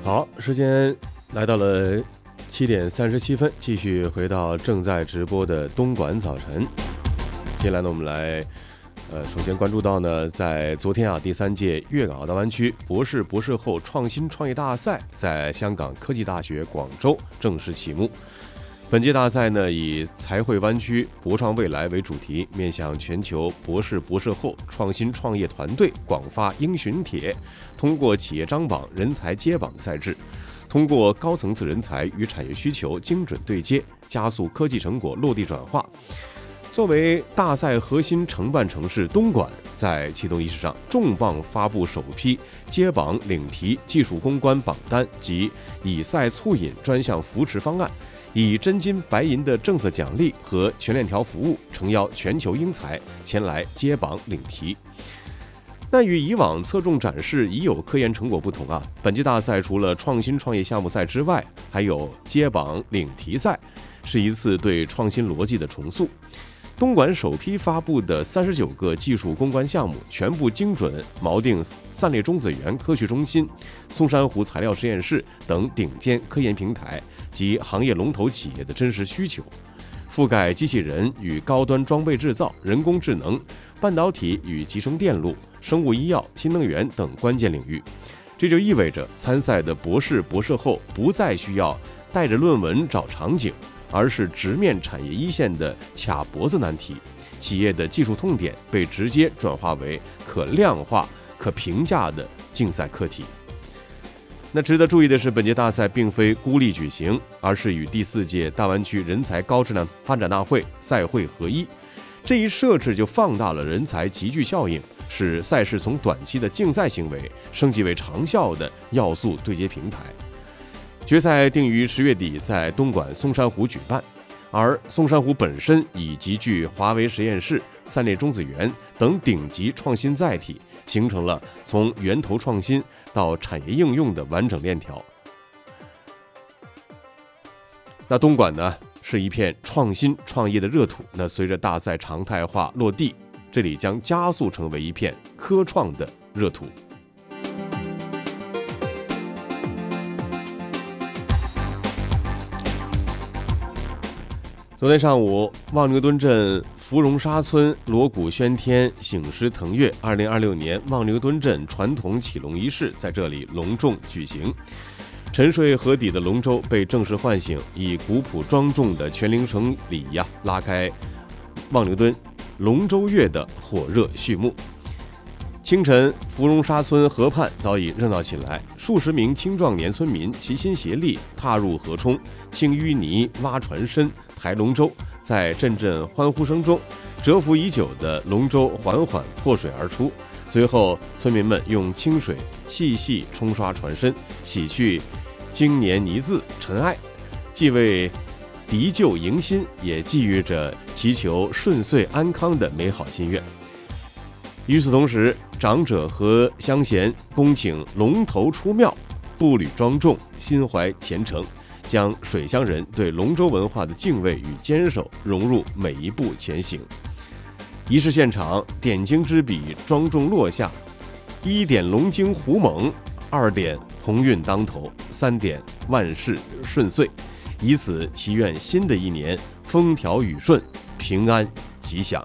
好，时间来到了7:37，继续回到正在直播的东莞早晨。接下来呢，我们来首先关注到呢，在昨天第3届粤港澳大湾区博士博士后创新创业大赛在香港科技大学广州正式启幕。本届大赛呢，以财汇湾区博创未来为主题，面向全球博士博士后创新创业团队广发应询帖，通过企业张榜、人才接榜赛制，通过高层次人才与产业需求精准对接，加速科技成果落地转化。作为大赛核心承办城市，东莞在启动仪式上重磅发布首批接榜领提技术攻关榜单及以赛促引专项扶持方案，以真金白银的政策奖励和全链条服务，诚邀全球英才前来接榜领提。那与以往侧重展示已有科研成果不同本届大赛除了创新创业项目赛之外，还有接榜领提赛，是一次对创新逻辑的重塑。东莞首批发布的39个技术攻关项目，全部精准锚定散裂中子源科学中心、松山湖材料实验室等顶尖科研平台及行业龙头企业的真实需求，覆盖机器人与高端装备制造、人工智能、半导体与集成电路、生物医药、新能源等关键领域。这就意味着参赛的博士博士后不再需要带着论文找场景，而是直面产业一线的卡脖子难题，企业的技术痛点被直接转化为可量化、可评价的竞赛课题。那值得注意的是，本届大赛并非孤立举行，而是与第4届大湾区人才高质量发展大会赛会合一。这一设置就放大了人才集聚效应，使赛事从短期的竞赛行为升级为长效的要素对接平台。决赛定于10月底在东莞松山湖举办，而松山湖本身已集聚华为实验室、散裂中子源等顶级创新载体，形成了从源头创新到产业应用的完整链条。那东莞呢，是一片创新创业的热土，那随着大赛常态化落地，这里将加速成为一片科创的热土。昨天上午，望牛墩镇芙蓉沙村锣鼓喧天，醒狮腾跃2026年望牛墩镇传统启龙仪式在这里隆重举行。沉睡河底的龙舟被正式唤醒，以古朴庄重的全龄绳礼仪拉开望牛墩龙舟月的火热序幕。清晨，芙蓉沙村河畔早已热闹起来，数十名青壮年村民齐心协力踏入河冲，清淤泥、挖船身、抬龙舟，在阵阵欢呼声中，蛰伏已久的龙舟缓缓破水而出。随后，村民们用清水细细冲刷船身，洗去经年泥渍尘埃，既为涤旧迎新，也寄予着祈求顺遂安康的美好心愿。与此同时，长者和乡贤恭请龙头出庙，步履庄重，心怀虔诚，将水乡人对龙舟文化的敬畏与坚守融入每一步前行。仪式现场，点睛之笔庄重落下，1点龙精虎猛，2点鸿运当头，3点万事顺遂，以此祈愿新的一年风调雨顺，平安吉祥。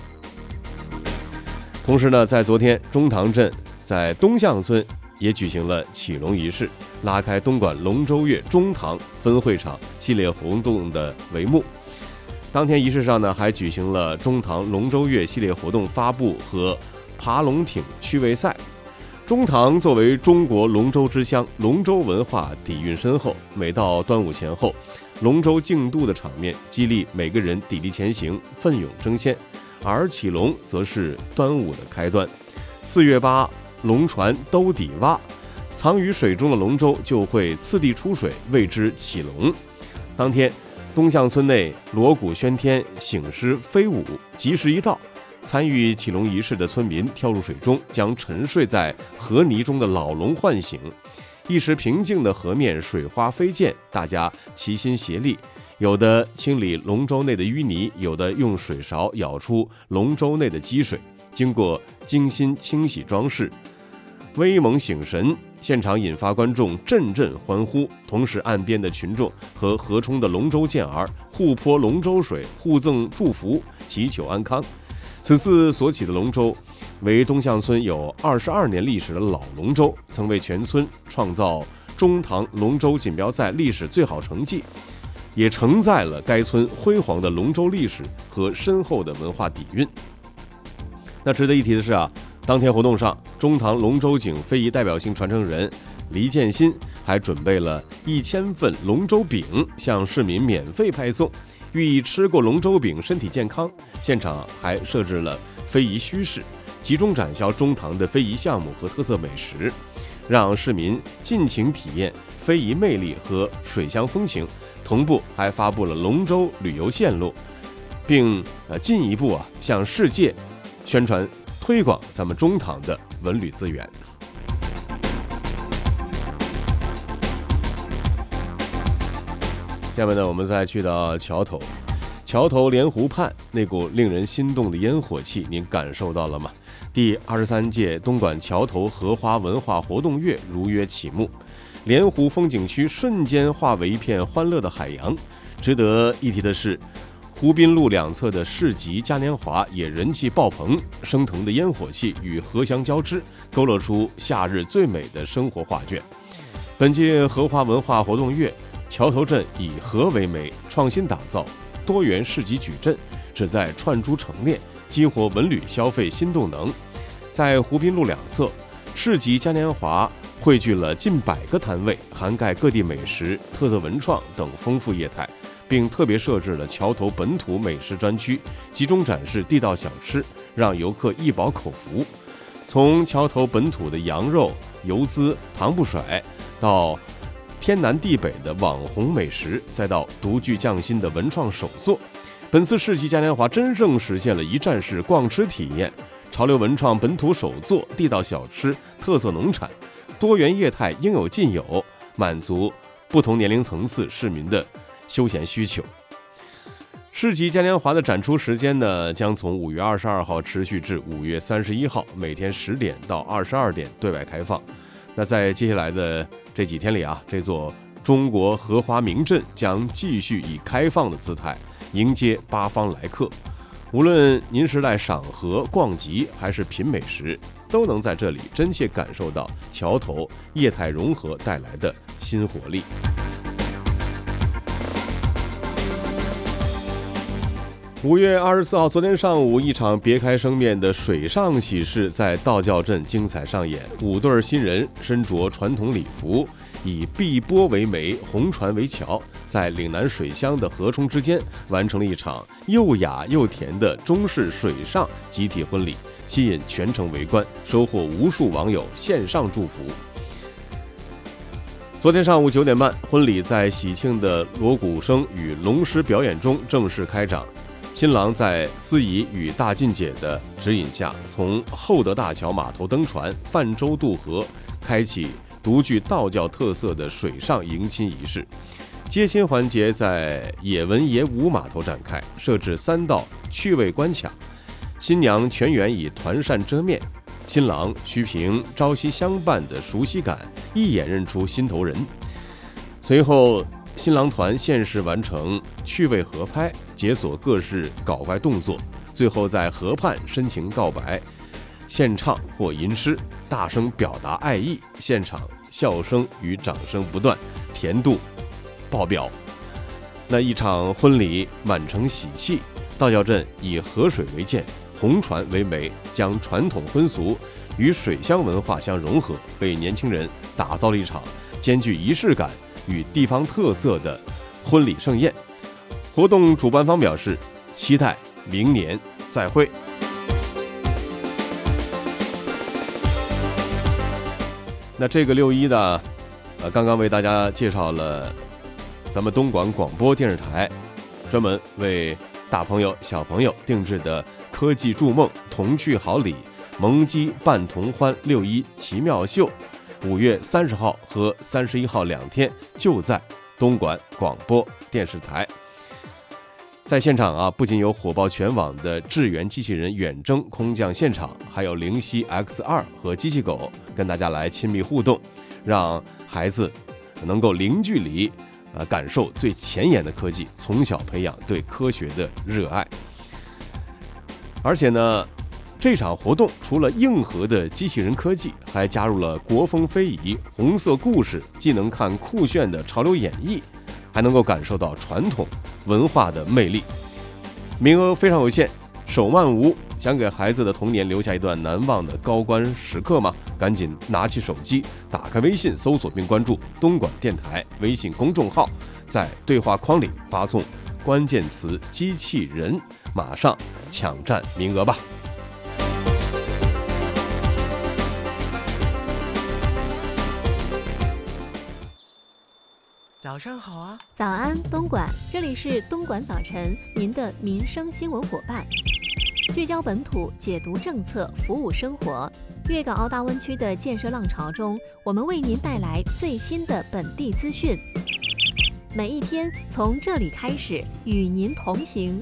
同时呢，在昨天，中塘镇在东巷村也举行了启龙仪式，拉开东莞龙舟月中塘分会场系列活动的帷幕。当天仪式上呢，还举行了中塘龙舟月系列活动发布和爬龙艇趣味赛。中塘作为中国龙舟之乡，龙舟文化底蕴深厚，每到端午前后，龙舟竞渡的场面激励每个人砥砺前行，奋勇争先。而启龙则是端午的开端，4月8，龙船兜底蛙，藏于水中的龙舟就会次第出水，谓之启龙。当天，东巷村内锣鼓喧天，醒狮飞舞，吉时一到，参与启龙仪式的村民跳入水中，将沉睡在河泥中的老龙唤醒。一时平静的河面水花飞溅，大家齐心协力，有的清理龙舟内的淤泥，有的用水勺舀出龙舟内的积水，经过精心清洗装饰， 威猛醒神，现场引发观众阵阵欢呼。同时，岸边的群众和河冲的龙舟健儿互泼龙舟水，互赠祝福，祈求安康。此次所起的龙舟为东向村有22年历史的老龙舟，曾为全村创造中唐龙舟锦标赛历史最好成绩，也承载了该村辉煌的龙舟历史和深厚的文化底蕴。那值得一提的是当天活动上，中唐龙舟景非遗代表性传承人黎建新还准备了1000份龙舟饼向市民免费派送，寓意吃过龙舟饼身体健康。现场还设置了非遗墟市，集中展销中唐的非遗项目和特色美食，让市民尽情体验非遗魅力和水乡风情。同步还发布了龙舟旅游线路，并进一步向世界宣传推广咱们中唐的文旅资源。下面呢，我们再去到桥头莲湖畔，那股令人心动的烟火气，您感受到了吗？第23届东莞桥头荷花文化活动月如约启幕，莲湖风景区瞬间化为一片欢乐的海洋。值得一提的是，湖滨路两侧的市集嘉年华也人气爆棚，升腾的烟火气与荷香交织，勾勒出夏日最美的生活画卷。本届荷花文化活动月，桥头镇以荷为媒，创新打造多元市集矩阵，旨在串珠成链，激活文旅消费新动能。在湖滨路两侧，市集嘉年华汇聚了近100个摊位，涵盖各地美食、特色文创等丰富业态，并特别设置了桥头本土美食专区，集中展示地道小吃，让游客一饱口福。从桥头本土的羊肉、油滋、糖不甩，到天南地北的网红美食，再到独具匠心的文创手作，本次市集嘉年华真正实现了一站式逛吃体验，潮流文创、本土手作、地道小吃、特色农产，多元业态应有尽有，满足不同年龄层次市民的休闲需求。市集嘉年华的展出时间呢，将从5月22号持续至5月31号，每天10点到22点对外开放。那在接下来的这几天里这座中国荷花名镇将继续以开放的姿态迎接八方来客。无论您是来赏荷、逛集还是品美食，都能在这里真切感受到桥头业态融合带来的新活力。5月24号，昨天上午，一场别开生面的水上喜事在道教镇精彩上演。5对新人身着传统礼服，以碧波为媒，红船为桥，在岭南水乡的河冲之间，完成了一场又雅又甜的中式水上集体婚礼，吸引全城围观，收获无数网友线上祝福。昨天上午9点半，婚礼在喜庆的锣鼓声与龙狮表演中正式开场。新郎在司仪与大妗姐的指引下，从厚德大桥码头登船，泛舟渡河，开启独具道教特色的水上迎亲仪式。接亲环节在野文野武码头展开，设置3道趣味关卡，新娘全员以团扇遮面，新郎需凭朝夕相伴的熟悉感，一眼认出心头人。随后新郎团限时完成趣味合拍，解锁各式搞怪动作，最后在河畔深情告白，献唱或吟诗，大声表达爱意，现场笑声与掌声不断，甜度爆表。那一场婚礼满城喜气，道教镇以河水为鉴，红船为媒，将传统婚俗与水乡文化相融合，为年轻人打造了一场兼具仪式感与地方特色的婚礼盛宴。活动主办方表示，期待明年再会。那这个6·1的，刚刚为大家介绍了咱们东莞广播电视台专门为大朋友小朋友定制的科技筑梦童趣好礼萌鸡伴童欢6·1奇妙秀，5月30号和31号2天就在东莞广播电视台。 在现场啊，不仅有火爆全网的智源机器人远征空降现场，还有灵犀 X2 和机器狗跟大家来亲密互动，让孩子能够零距离感受最前沿的科技，从小培养对科学的热爱。而且呢，这场活动除了硬核的机器人科技，还加入了国风非遗、红色故事，既能看酷炫的潮流演绎，还能够感受到传统文化的魅力。名额非常有限，手慢无，想给孩子的童年留下一段难忘的高光时刻吗？赶紧拿起手机，打开微信，搜索并关注东莞电台微信公众号，在对话框里发送关键词机器人，马上抢占名额吧。 早上好啊！ 早安，东莞，这里是东莞早晨，您的民生新闻伙伴，聚焦本土，解读政策，服务生活。粤港澳大湾区的建设浪潮中，我们为您带来最新的本地资讯。每一天从这里开始，与您同行。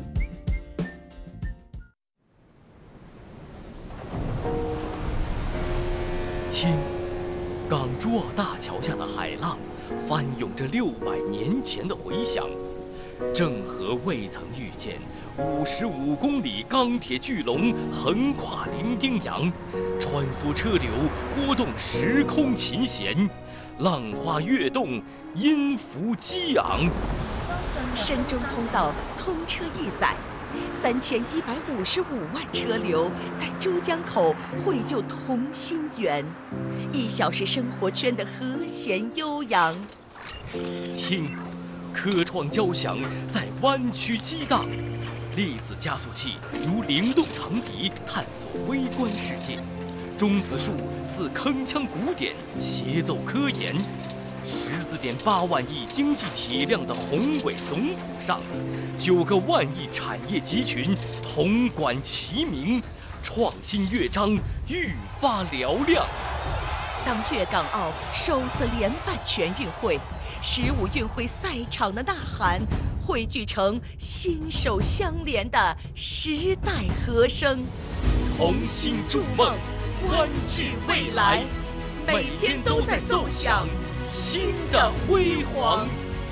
听，港珠澳大桥下的海浪翻涌着600年前的回响，郑和未曾预见55公里钢铁巨龙横跨伶仃洋，穿梭车流，拨动时空琴弦，浪花跃动，音符激昂。 深中通道通车一载，3155万车流在珠江口汇就同心圆，1小时生活圈的和弦悠扬。 听，科创交响在湾区激荡，粒子加速器如灵动长笛探索微观世界，中子数似铿锵鼓点协奏科研。14.8万亿经济体量的宏伟总谱上，9个万亿产业集群铜管齐鸣，创新乐章愈发嘹亮。 当粤港澳首次联办全运会，15运会赛场的呐喊汇聚成心手相连的时代和声， 同心筑梦， 湾聚未来，每天都在奏响新的辉煌。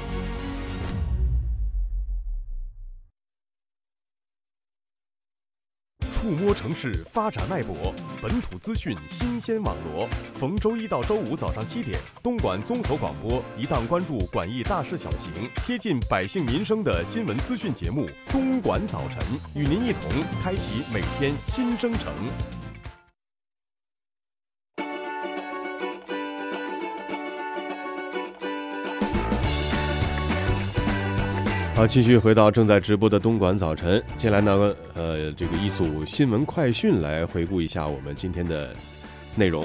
触摸城市发展脉搏，本土资讯新鲜网罗。逢周一到周五早上7点，东莞综合广播一档关注莞益大事小情、贴近百姓民生的新闻资讯节目《东莞早晨》，与您一同开启每天新征程。 好，继续回到正在直播的东莞早晨。接下来呢，这个一组新闻快讯来回顾一下我们今天的内容。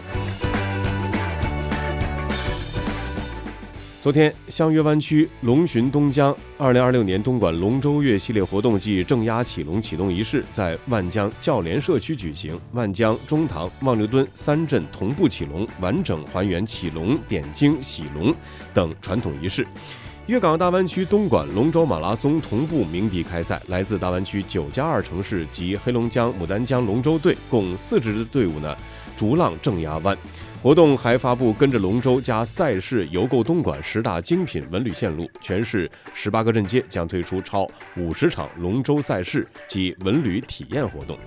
昨天，香约湾区龙巡东江2026年东莞龙舟月系列活动暨正压起龙启动仪式在万江教联社区举行，万江、中塘、望流墩3镇同步启龙，完整还原起龙、点睛、洗龙等传统仪式。粤港澳大湾区东莞龙舟马拉松同步鸣笛开赛，来自大湾区9+2城市及黑龙江、牡丹江龙舟队共4支队伍呢，逐浪正压湾。活动还发布跟着龙舟加赛事游购东莞10大精品文旅线路，全市18个镇街将推出超50场龙舟赛事及文旅体验活动。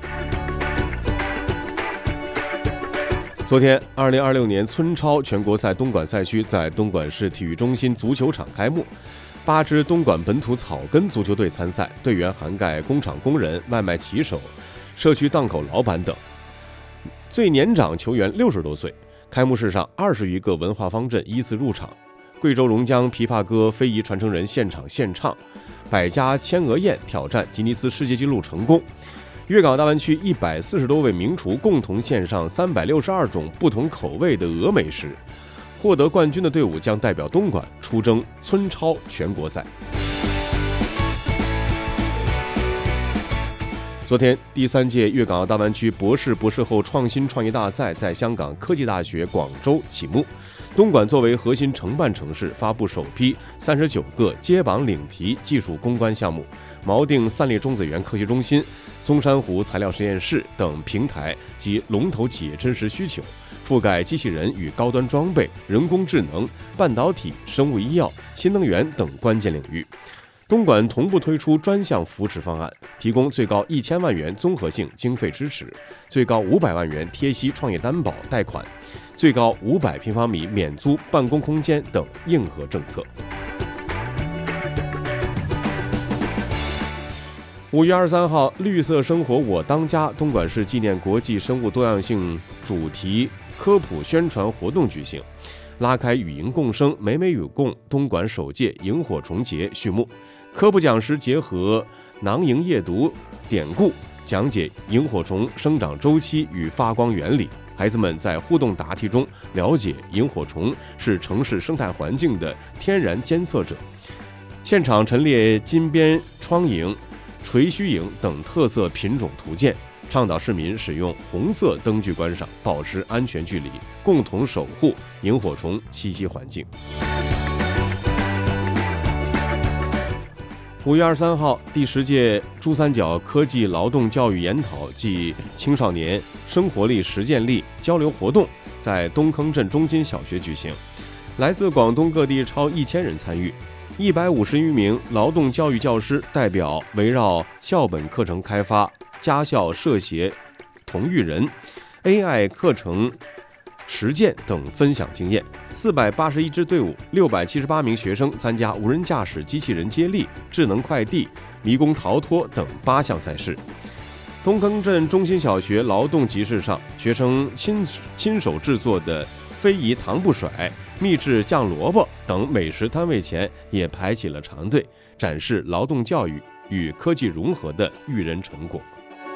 昨天，2026年村超全国赛东莞赛区在东莞市体育中心足球场开幕，8支东莞本土草根足球队参赛，队员涵盖工厂工人、外卖骑手、社区档口老板等，最年长球员60多岁。开幕式上，20余个文化方阵依次入场，贵州龙江琵琶歌非遗传承人现场献唱，百家千鹅宴挑战吉尼斯世界纪录成功。粤港澳大湾区140多位名厨共同献上362种不同口味的鹅美食，获得冠军的队伍将代表东莞出征村超全国赛。 昨天，第3届粤港澳大湾区博士后创新创业大赛在香港科技大学广州启幕。东莞作为核心承办城市，发布首批39个接榜领题技术攻关项目，锚定3粒中子源科学中心、松山湖材料实验室等平台及龙头企业真实需求，覆盖机器人与高端装备、人工智能、半导体、生物医药、新能源等关键领域。东莞同步推出专项扶持方案，提供最高1000万元综合性经费支持，最高500万元贴息创业担保贷款，最高500平方米免租办公空间等硬核政策。5月23号，绿色生活我当家东莞市纪念国际生物多样性主题科普宣传活动举行，拉开与萤共生、美美与共东莞首届萤火虫节序幕。科普讲师结合囊萤夜读典故，讲解萤火虫生长周期与发光原理。孩子们在互动答题中了解萤火虫是城市生态环境的天然监测者。现场陈列金边窗萤、垂须萤等特色品种图鉴，倡导市民使用红色灯具观赏，保持安全距离，共同守护萤火虫栖息环境。5月23号，第10届珠三角科技劳动教育研讨暨青少年生活力实践力交流活动在东坑镇中心小学举行，来自广东各地超1000人参与，150余名劳动教育教师代表围绕校本课程开发、家校社协同育人、AI 课程实践等分享经验。481支队伍，678名学生参加无人驾驶机器人接力、智能快递、迷宫逃脱等8项赛事。东坑镇中心小学劳动集市上，学生亲手制作的非遗糖不甩、秘制酱萝卜等美食摊位前也排起了长队，展示劳动教育与科技融合的育人成果。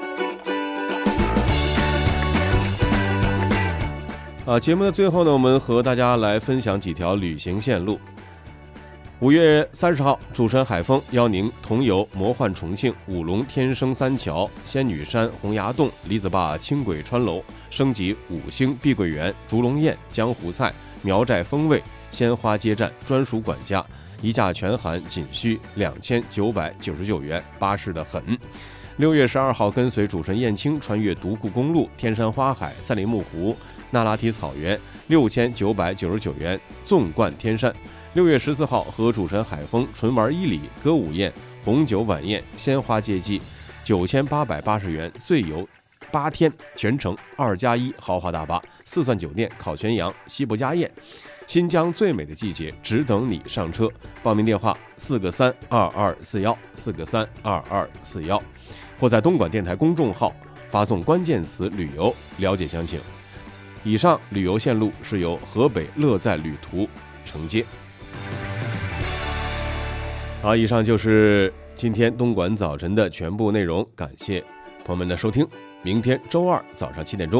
节目的最后呢，我们和大家来分享几条旅行线路。5月30号，主持人海峰邀您同游魔幻重庆、五龙天生三桥、仙女山、洪崖洞、李子坝轻轨穿楼，升级5星碧桂园、竹龙宴、江湖菜、苗寨风味、鲜花街站、专属管家，一价全含仅需2999元，巴适的很。6月12号，跟随主持人燕青穿越独库公路、天山花海、赛里木湖、那拉提草原，6999元纵贯天山。6月14号，和主持人海峰纯玩1里、歌舞宴、红酒晚宴、鲜花接机，9880元最游8天，全程2+1豪华大巴、4钻酒店、烤全羊、西部家宴。新疆最美的季节，只等你上车。报名电话4个32241，4个32241，或在东莞电台公众号发送关键词旅游了解详情。以上旅游线路是由河北乐在旅途承接。好，以上就是今天东莞早晨的全部内容，感谢朋友们的收听。明天周二早上7点钟。